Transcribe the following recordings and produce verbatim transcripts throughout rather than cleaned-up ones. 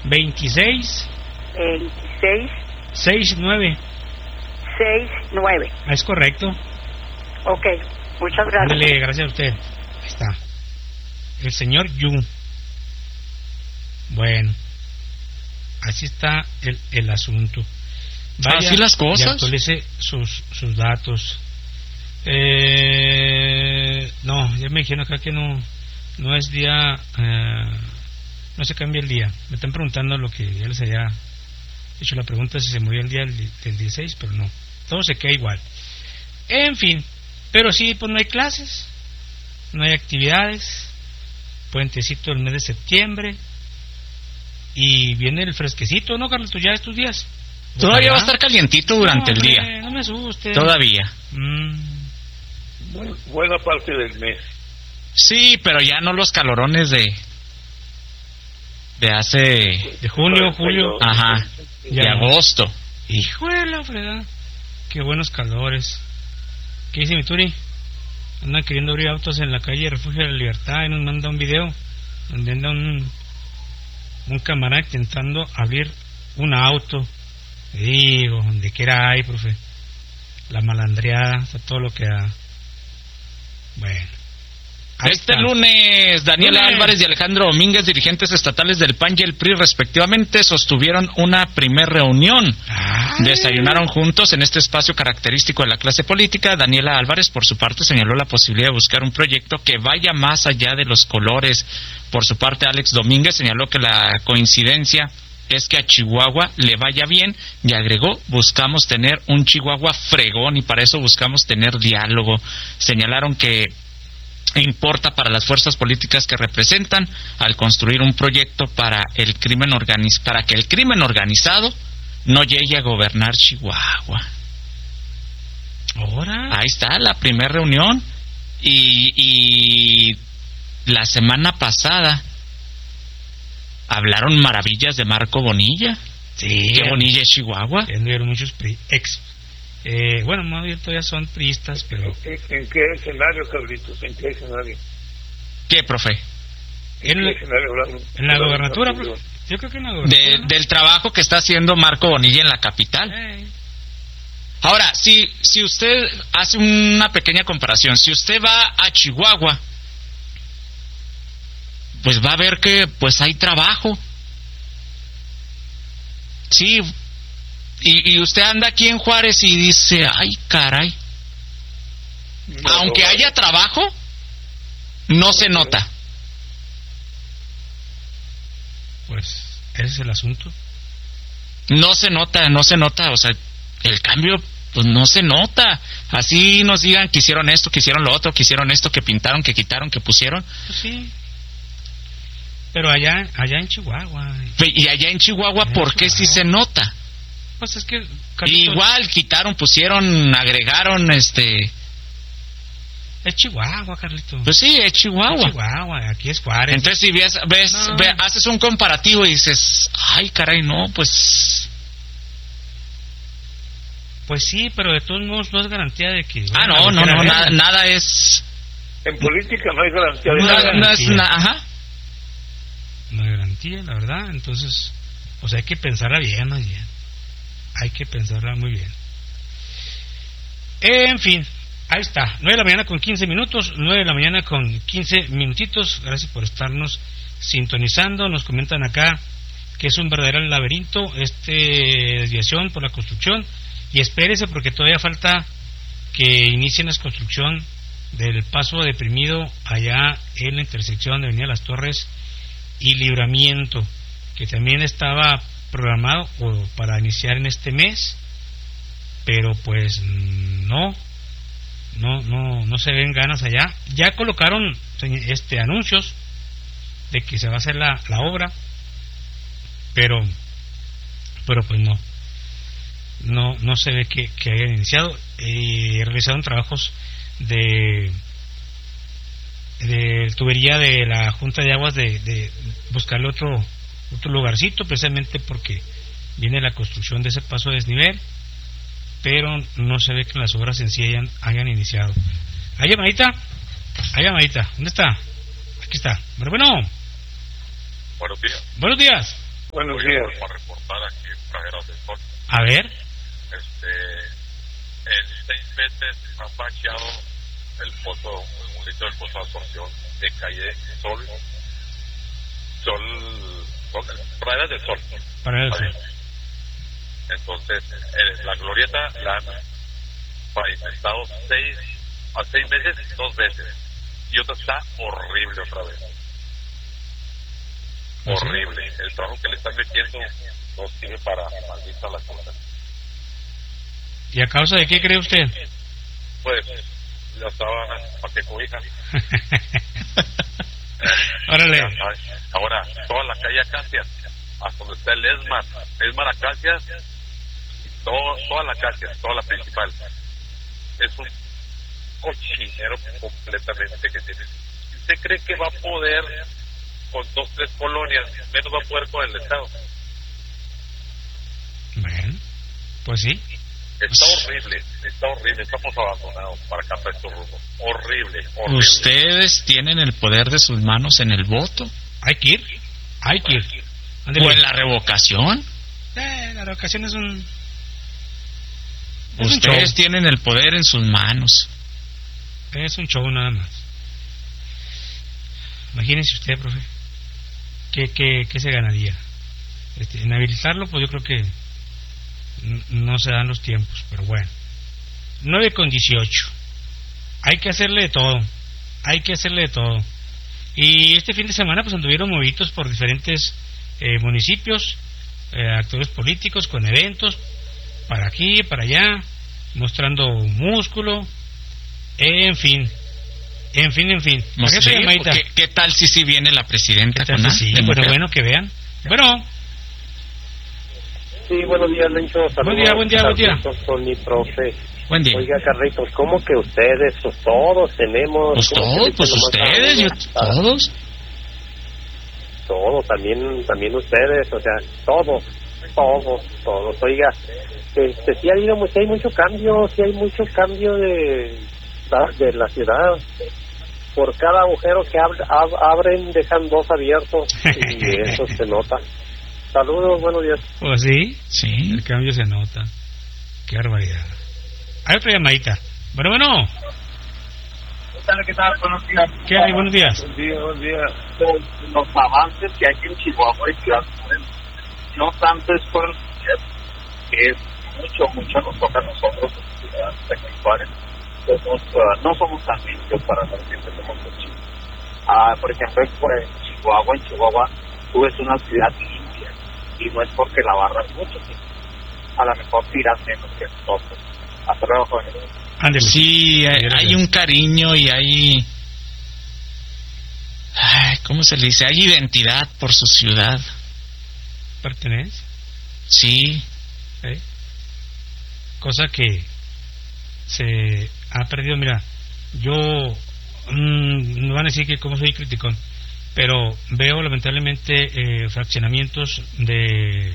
veintiséis veintiséis sesenta y nueve. sesenta y nueve. Es correcto. Ok, muchas gracias. Ándale, gracias a usted. Ahí está. El señor Yu. Bueno, así está el, el asunto. Vaya, así las cosas. Y actualice sus, sus datos. Eh, no, ya me dijeron acá que no, no es día, eh, no se cambia el día. Me están preguntando lo que ya les había hecho la pregunta, si se movió el día del, del dieciséis, pero no, todo se queda igual. En fin, pero sí, pues no hay clases, no hay actividades, puentecito el mes de septiembre, y viene el fresquecito, ¿no, Carlos? Ya estos días. Todavía va a estar calientito durante no, el día. Hombre, no me asuste. Todavía. Mm. Buena parte del mes. Sí, pero ya no los calorones de de hace de junio, julio, ajá, de agosto. Hijo de la fregada. Qué buenos calores. ¿Qué dice mi Turi? Andan queriendo abrir autos en la calle Refugio de la Libertad y nos manda un video donde anda un un camarada intentando abrir un auto. Digo, donde quiera hay, profe. La malandreada, está todo lo que da. Bueno. Este lunes, Daniela lunes. Álvarez y Alejandro Domínguez, dirigentes estatales del P A N y el P R I respectivamente, sostuvieron una primer reunión. Ay. Desayunaron juntos en este espacio característico de la clase política. Daniela Álvarez, por su parte, señaló la posibilidad de buscar un proyecto que vaya más allá de los colores. Por su parte, Alex Domínguez señaló que la coincidencia es que a Chihuahua le vaya bien y agregó, buscamos tener un Chihuahua fregón y para eso buscamos tener diálogo. Señalaron que importa para las fuerzas políticas que representan al construir un proyecto para el crimen organiz- para que el crimen organizado no llegue a gobernar Chihuahua. Ahora ahí está la primera reunión y, y la semana pasada hablaron maravillas de Marco Bonilla. Sí, qué Bonilla es Chihuahua. Tuvieron muchos pri- ex Eh, bueno, más bien todavía son priistas, pero... ¿En, en qué escenario, Carlitos? ¿En qué escenario? ¿Qué, profe? En, ¿En, la, qué escenario hablando? en la gobernatura, profe. Yo creo que en la gobernatura. De, ¿no? Del trabajo que está haciendo Marco Bonilla en la capital. Hey. Ahora, si, si usted hace una pequeña comparación, si usted va a Chihuahua, pues va a ver que pues hay trabajo. Sí. Y, y usted anda aquí en Juárez y dice, ay, caray. No, aunque no, haya no. trabajo, no se nota. Pues, ese es el asunto. No se nota, no se nota. O sea, el cambio, pues no se nota. Así nos digan que hicieron esto, que hicieron lo otro, que hicieron esto, que pintaron, que quitaron, que pusieron. Pues sí. Pero allá, allá en Chihuahua. Y allá en Chihuahua, allá ¿por qué sí se nota? Pues es que Carlitos, igual quitaron, pusieron, agregaron, este. Es Chihuahua, Carlito. Pues sí, es Chihuahua. Es Chihuahua, aquí es Juárez. Entonces si ves, ves, no. ves, haces un comparativo y dices, ay, caray, no, pues. Pues sí, pero de todos modos no es garantía de que. Ah, no, no, no, nada, nada es. En política no hay garantía de no, nada. No es na, ajá. No hay garantía, la verdad. Entonces, pues hay que pensarla bien, más bien. Hay que pensarla muy bien. En fin, ahí está. nueve de la mañana con quince minutos. nueve de la mañana con quince minutitos. Gracias por estarnos sintonizando. Nos comentan acá que es un verdadero laberinto este desviación por la construcción. Y espérese porque todavía falta que inicien la construcción del paso deprimido allá en la intersección de Avenida Las Torres y Libramiento, que también estaba programado o para iniciar en este mes, pero pues no no no no se ven ganas allá. Ya colocaron este anuncios de que se va a hacer la, la obra, pero pero pues no no no se ve que, que hayan iniciado. Eh, realizaron trabajos de de tubería de la Junta de Aguas de, de buscarle otro otro lugarcito, precisamente porque viene la construcción de ese paso de desnivel, pero no se ve que las obras en sí hayan, hayan iniciado. ¿Hay llamadita? ¿Hay llamadita? ¿Dónde está? Aquí está. Pero bueno. Buenos días. Buenos días. Buenos días. Para reportar aquí en Praderas del Sol. A ver. Este, en seis meses han bacheado el pozo, un litro del pozo de absorción de calle Sol, Sol, Sol Praderas del Sol. Praderas del Sol. Entonces, eh, la glorieta la han pavimentado seis, a seis meses, dos veces. Y otra está horrible otra vez. ¿Ah, horrible. Sí? El trabajo que le están metiendo no sirve para maldita la cosa. ¿Y a causa de qué cree usted? Pues, ya estaba para que cobija. Órale. Ahora, toda la calle Acacias, hasta donde está el Esmar, Esmar Acacias, todo, toda la Acacias, toda la principal, es un cochinero completamente que tiene. ¿Usted cree que va a poder con dos, tres colonias, menos va a poder con el Estado? Bueno, pues sí. Está horrible, está horrible, estamos abandonados para cambiar estos rumbos. Horrible, horrible. Ustedes tienen el poder de sus manos en el voto. Hay que ir, hay que ir. ¿O en la revocación? Eh, la revocación es un... Es Ustedes un tienen el poder en sus manos. Es un show nada más. Imagínense usted, profe, ¿qué, qué, qué se ganaría? Este, en habilitarlo, pues yo creo que no se dan los tiempos, pero bueno. nueve con dieciocho. Hay que hacerle de todo. Hay que hacerle de todo. Y este fin de semana pues anduvieron movidos por diferentes eh, municipios, eh, actores políticos con eventos para aquí, para allá, mostrando músculo, en fin. En fin, en fin. No sé, ¿qué, ¿Qué tal si si viene la presidenta? Con sí, bueno, bueno, que vean. Bueno. Sí, buenos días, Lencho. Buen día, buen día, buen día. Con mi profe. Buen día. Oiga, Carlitos, ¿cómo que ustedes? Pues todos tenemos... Pues todos, pues ustedes, yo, todos. Todos, también, también ustedes, o sea, todos, todos, todos. Oiga, este, sí ha habido, sí hay mucho cambio, sí hay mucho cambio de, de la ciudad. Por cada agujero que ab, ab, abren, dejan dos abiertos y eso se nota. Saludos, buenos días. Pues sí, sí, el cambio se nota. Qué barbaridad. Hay otra llamadita. Bueno, bueno. ¿Qué tal? ¿Qué tal? Buenos días. ¿Qué hay? Buenos días. Buenos días, buenos días. Los, los avances que hay en Chihuahua y Ciudad Juárez, no tanto es por el que es mucho, mucho nos toca a nosotros en Ciudad Juárez. Somos, uh, no somos tan limpios para la gente, somos muchos. Uh, por ejemplo, por en Chihuahua, en Chihuahua, tú ves una ciudad limpia y no es porque la barras mucho, sino a lo mejor tiras menos que nosotros. Hasta luego, jóvenes. Ándale. Sí, hay, hay un cariño y hay... Ay, ¿cómo se le dice? Hay identidad por su ciudad. ¿Pertenece? Sí. ¿Eh? Cosa que se ha perdido. Mira, yo mmm, no van a decir que como soy criticón, pero veo lamentablemente eh, fraccionamientos de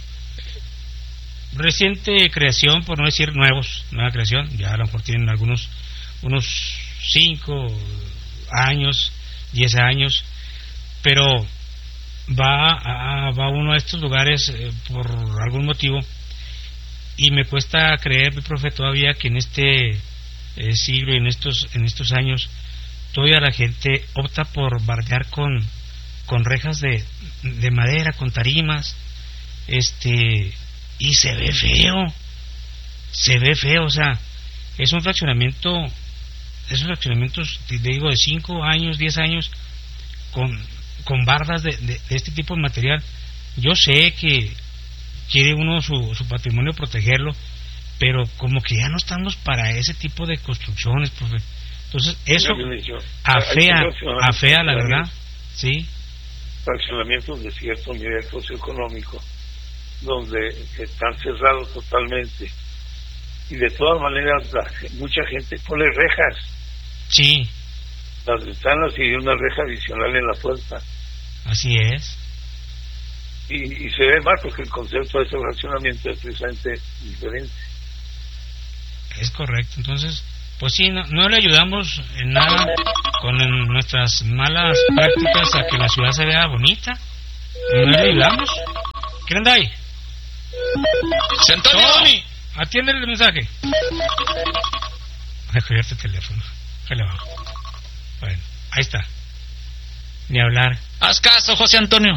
reciente creación, por no decir nuevos, nueva creación, ya a lo mejor tienen algunos unos cinco años, diez años, pero va a, va uno a estos lugares eh, por algún motivo, y me cuesta creer, mi profe, todavía que en este eh, siglo y en estos en estos años todavía la gente opta por bardear con con rejas de, de madera, con tarimas, este y se ve feo, se ve feo, o sea, es un fraccionamiento, esos fraccionamientos, te digo, de cinco años, diez años, con, con bardas de, de, de este tipo de material. Yo sé que quiere uno su, su patrimonio protegerlo, pero como que ya no estamos para ese tipo de construcciones, profe. Entonces, eso afea, afea la verdad, ¿sí? Fraccionamientos de cierto nivel socioeconómico, donde están cerrados totalmente, y de todas maneras la, mucha gente pone rejas, sí, las ventanas y una reja adicional en la puerta, así es, y, y se ve mal porque el concepto de ese fraccionamiento es precisamente diferente. Es correcto. Entonces, pues sí, no, no le ayudamos en nada con en nuestras malas prácticas a que la ciudad se vea bonita, no le ayudamos. ¿Quién anda ahí? ¡José Antonio! Tony, atiende el mensaje. Voy a colgar este teléfono. Déjale abajo. Bueno, ahí está. Ni hablar. Haz caso, José Antonio.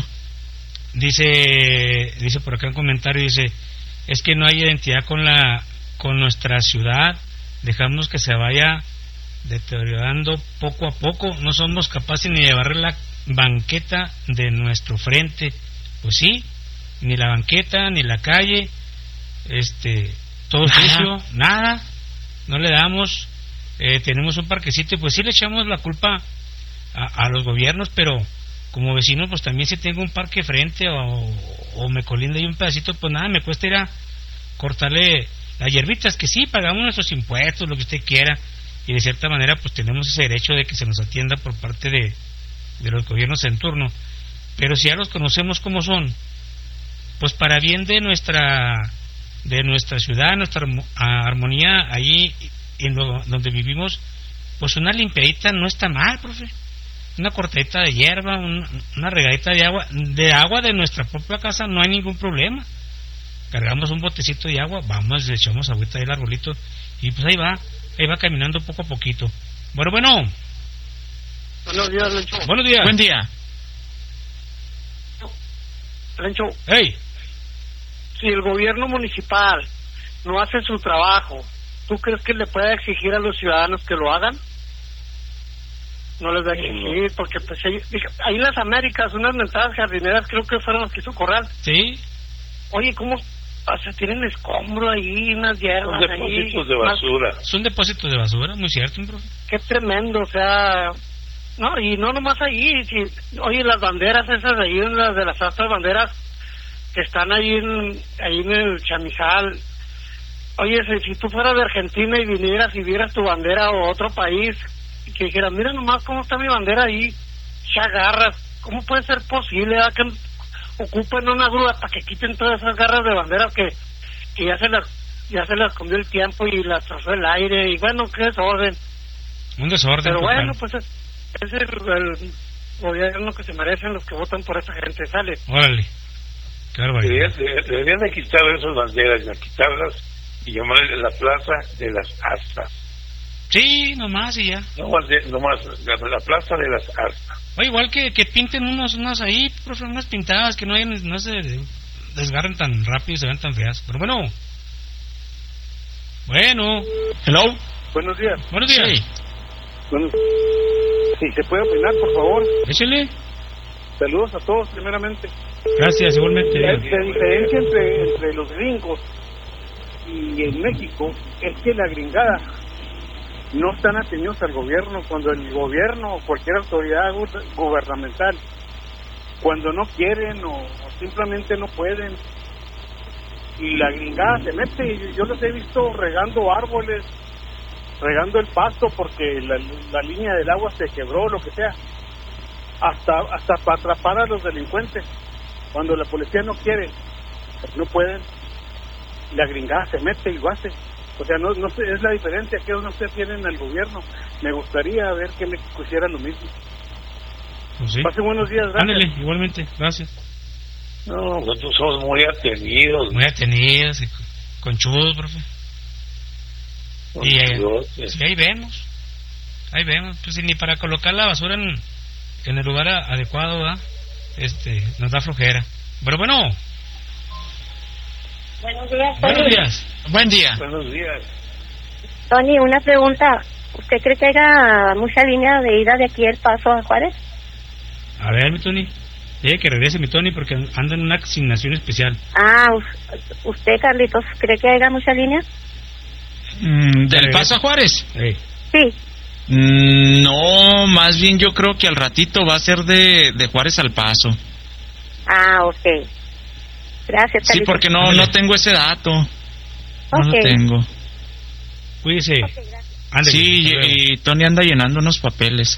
Dice, dice por acá un comentario, dice, es que no hay identidad con la, con nuestra ciudad, dejamos que se vaya deteriorando poco a poco, no somos capaces ni de barrer la banqueta de nuestro frente. Pues sí, ni la banqueta, ni la calle, este, todo sucio, nada, no le damos, eh, tenemos un parquecito y pues sí le echamos la culpa a, a los gobiernos, pero como vecino pues también si tengo un parque frente o, o me colinda y un pedacito, pues nada, me cuesta ir a cortarle las hierbitas, que sí, pagamos nuestros impuestos, lo que usted quiera, y de cierta manera pues tenemos ese derecho de que se nos atienda por parte de, de los gobiernos en turno, pero si ya los conocemos como son, pues para bien de nuestra de nuestra ciudad, nuestra armonía ahí en lo, donde vivimos, pues una limpiadita no está mal, profe. Una cortadita de hierba, un, una regadita de agua, de agua de nuestra propia casa, no hay ningún problema. Cargamos un botecito de agua, vamos, le echamos agüita del arbolito y pues ahí va, ahí va caminando poco a poquito. Bueno, bueno. Buenos días, Lencho. Buenos días. Buen día. Lencho. Hey. Si el gobierno municipal no hace su trabajo, ¿tú crees que le puede exigir a los ciudadanos que lo hagan? No les va a exigir, porque pues ahí, ahí en las Américas, unas mentadas jardineras creo que fueron las que hizo Corral. Sí. Oye, ¿cómo? O sea, tienen escombro ahí, unas hierbas ahí. Son depósitos de basura. Son depósitos de basura, muy cierto, profe. Qué tremendo, o sea... No, y no nomás ahí, si, oye, las banderas esas de ahí, las de las otras banderas que están ahí en, ahí en el chamizal. Oye, si, si tú fueras de Argentina y vinieras y vieras tu bandera o otro país, y que dijeras, mira nomás cómo está mi bandera ahí, se agarras, ¿cómo puede ser posible ¿verdad? Que ocupen una grúa para que quiten todas esas garras de bandera que, que ya se las ya se las comió el tiempo y las trozó el aire, y bueno, qué desorden. Un desorden. Pero total. bueno, pues es, es el, el gobierno que se merecen los que votan por esa gente, sale. Órale. Deberían, deberían de quitar esas banderas, de quitarlas y llamarle la plaza de las astas. Sí, nomás y ya. No más, de, nomás la, la plaza de las astas. O igual que, que pinten unos unos ahí, profe, unas pintadas que no hayan, no se desgarren tan rápido y se vean tan feas. Pero bueno. Bueno. Hello. Buenos días. Buenos días. Sí. Bueno, si se puede opinar, por favor. Échale. Saludos a todos, primeramente. Gracias, igualmente. La, la diferencia entre, entre los gringos y en México es que la gringada no están ateñidos al gobierno. Cuando el gobierno o cualquier autoridad gu- gubernamental, cuando no quieren o, o simplemente no pueden, y la gringada se mete, y yo los he visto regando árboles, regando el pasto porque la, la línea del agua se quebró, lo que sea, hasta hasta para atrapar a los delincuentes. Cuando la policía no quiere, no pueden, la gringada se mete y lo hace. O sea, no no sé, es la diferencia que no se tienen al gobierno. Me gustaría ver que México hiciera lo mismo. Pues sí. Pase buenos días, gracias. Ándale, igualmente, gracias. No, nosotros somos muy atenidos. Muy atenidos y conchudos, profe. Y eh, sí, ahí vemos, ahí vemos, pues ni para colocar la basura en, en el lugar a, adecuado, ¿verdad? Este, nos da flojera. Pero bueno. Buenos días, Tony. Buenos días. Buen día. Buenos días. Tony, una pregunta. ¿Usted cree que haya mucha línea de ida de aquí El Paso a Juárez? A ver, mi Tony. Eh, que regrese mi Tony porque anda en una asignación especial. Ah, ¿usted, Carlitos, cree que haya mucha línea? Mm, ¿Del Paso a Juárez? Eh. Sí. Mm, no, más bien yo creo que al ratito va a ser de, de Juárez al Paso. Ah, ok. Gracias, Carlitos. Sí, porque no, no tengo ese dato. No okay. lo tengo. Cuídese. Okay, Ándale, sí, y, y Tony anda llenando unos papeles.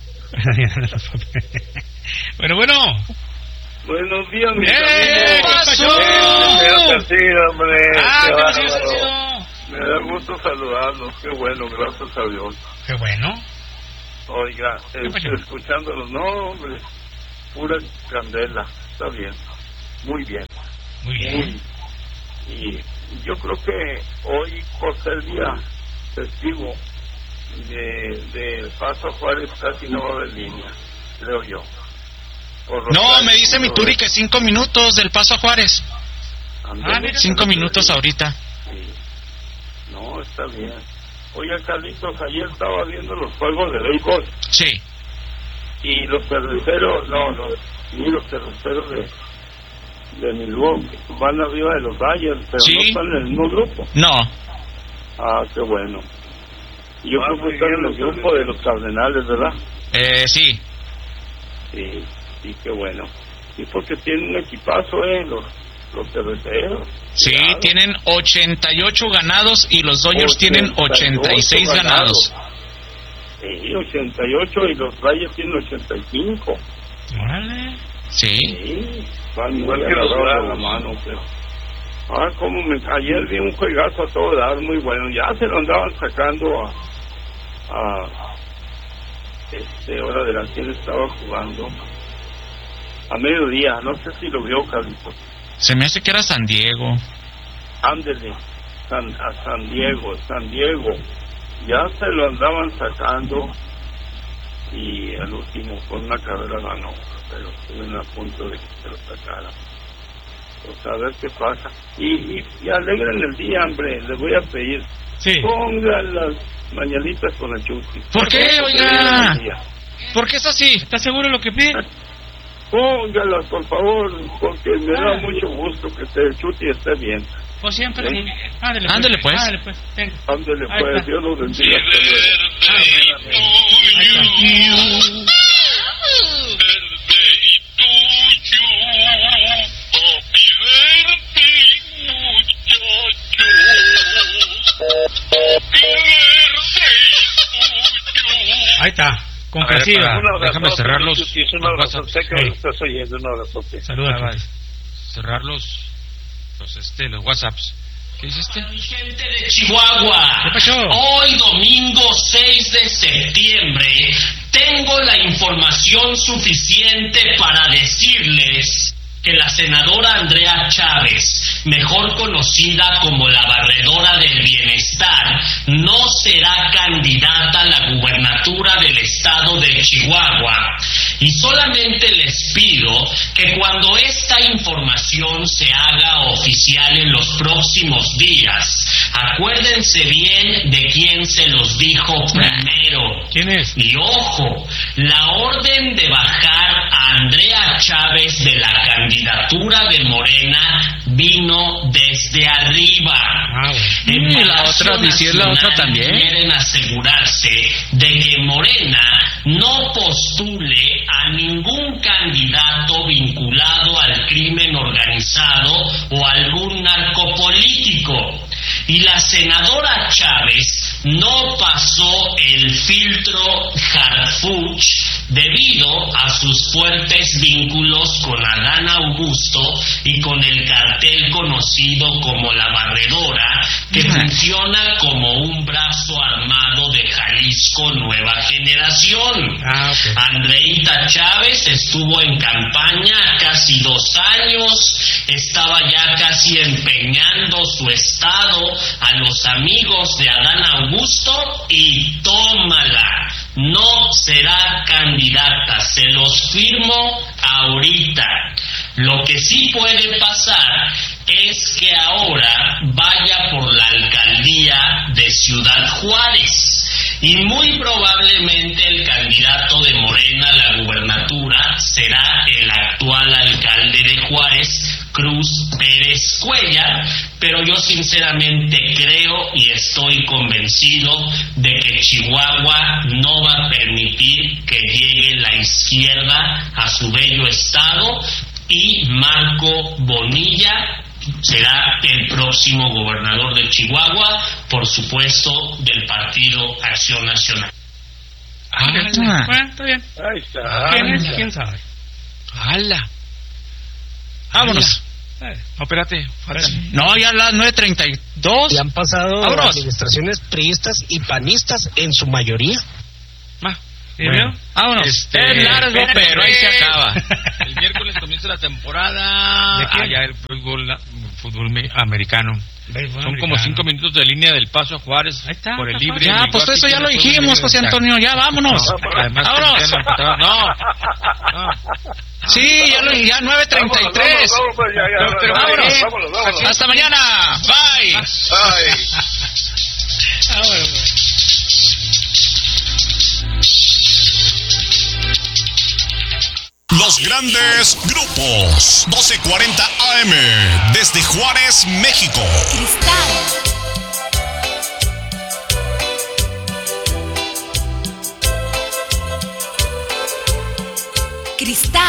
Pero bueno. Buenos días, mi ¡Eh! amigo. ¿Qué pasó? Sí, hombre. Ah, qué pero sí, bárbaro. Me da gusto saludarlos. Qué bueno, gracias a Dios. Qué bueno. Oiga, este, escuchándolos, no, hombre, pura candela. Está bien, muy bien. Muy bien. Y yo creo que hoy, por ser día festivo de, de Paso Juárez, casi no va a haber línea, creo yo. No, me dice mi Turi que cinco minutos del Paso a Juárez. Ah, cinco minutos ahorita. Sí. No, está bien. Oye, Carlitos, ayer estaba viendo los juegos de béisbol. Sí. Y los terceros, no, los, sí, los terceros de, de Milwaukee van arriba de los Dodgers, pero ¿Sí? no están en el mismo grupo. No. Ah, qué bueno. Yo creo que están en el grupo de los Cardenales, ¿verdad? Eh, sí. Sí, sí, qué bueno. Sí, porque tienen un equipazo, ¿eh? Los, los terceros. Sí, claro. Tienen ochenta y ocho ganados y los Dodgers tienen ochenta y seis ganados. Sí, ochenta y ocho y los Rayos tienen ochenta y cinco. Órale. Sí. Sí, van Igual muy que los agarrados de la Bravos. mano, pero... Ah, como me... Ayer vi un juegazo a todo dar, muy bueno. Ya se lo andaban sacando a... a este, hora de la quién estaba jugando. A mediodía, no sé si lo vio, Carlitos. Se me hace que era San Diego. Ándele, San, a San Diego, San Diego. Ya se lo andaban sacando y al último con una carrera ganó, pero estuvieron a punto de que se lo sacaran. Pues a ver qué pasa. Y, y, y alegren el día, hombre, les voy a pedir. Sí. Pongan las mañanitas con el Chuti. ¿Por qué, oiga? ¿Por qué es así? ¿Estás seguro de lo que pide? Póngalas, por favor, porque me da mucho gusto que esté, el Chuti esté bien. Pues siempre. ¿Sí? Ándele, Ándele, pues. Ándele, pues. Venga. Ándele, Ahí pues, está. Dios los bendiga. Hasta luego. Ahí está. Ahí está. Complacido. A ver, Un abrazo, déjame cerrar los- Chuti, es un los abrazo. WhatsApp. Sé que Sí. lo estás oyendo, un abrazote. Saludos. Ah, vale. Cerrar los, los, este, los WhatsApps. ¿Qué hiciste? Gente de Chihuahua, ¿Qué pasó? hoy domingo seis de septiembre tengo la información suficiente para decirles que la senadora Andrea Chávez, mejor conocida como la barredora del bienestar, no será candidata a la gubernatura del estado de Chihuahua. Y solamente les pido que cuando esta información se haga oficial en los próximos días, acuérdense bien de quién se los dijo primero. ¿Quién es? Y ojo, la orden de bajar a Andrea Chávez de la candidatura de Morena vino desde arriba. Ah, bueno. En Y la Palacio otra, decir la otra Nacional también. quieren asegurarse de que Morena no postule a ningún candidato vinculado al crimen organizado o algún narcopolítico. Y la senadora Chávez no pasó el filtro Harfuch debido a sus fuertes vínculos con Adán Augusto y con el cartel conocido como La Barredora, que funciona como un brazo armado de Jalisco Nueva Generación. Ah, ok. Andreita Chávez estuvo en campaña casi dos años, estaba ya casi empeñando su estado a los amigos de Adán Augusto y tómala, no será candidata, se los firmo ahorita. Lo que sí puede pasar es que ahora vaya por la alcaldía de Ciudad Juárez. Y muy probablemente el candidato de Morena a la gubernatura será el actual alcalde de Juárez, Cruz Pérez Cuellar, pero yo sinceramente creo y estoy convencido de que Chihuahua no va a permitir que llegue la izquierda a su bello estado y Marco Bonilla será el próximo gobernador de Chihuahua, por supuesto, del Partido Acción Nacional. Ah, Ah. bueno, está bien. Ahí está. ¿Quién es? ¿Quién sabe? ¡Hala! Vámonos. Eh, No, espérate, faltan. No, ya a las nueve treinta y dos. Y han pasado Vámonos. administraciones priistas y panistas en su mayoría. Va. ¿Y Bueno, luego? vámonos. Este, es largo, espérate, pero ahí se pues. acaba. El miércoles comienza. comienza la temporada. ¿De qué? Allá el fútbol, fútbol me- americano. Béisbol Son americano. como cinco minutos de línea del Paso a Juárez. Ahí está, por el está libre. Ya, el pues igual eso que ya lo tiene dijimos, todo el José libre. Antonio, ya vámonos. No, además, Vámonos. no, no. Sí, ya lo ya nueve treinta y tres. Vámonos, vámonos, ya, ya, Pero ya, vámonos. ya, vámonos, vámonos. Hasta mañana. Bye. Ay. Ah, bueno, bueno. Los grandes grupos. doce cuarenta A M. Desde Juárez, México. Cristal.